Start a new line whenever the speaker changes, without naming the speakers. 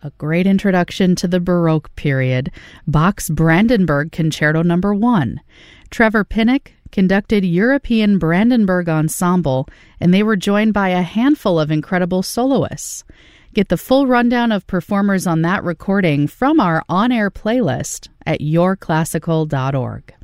a great introduction to the Baroque period, Bach's Brandenburg Concerto No. 1. Trevor Pinnock conducted European Brandenburg Ensemble, and they were joined by a handful of incredible soloists. Get the full rundown of performers on that recording from our on-air playlist at yourclassical.org.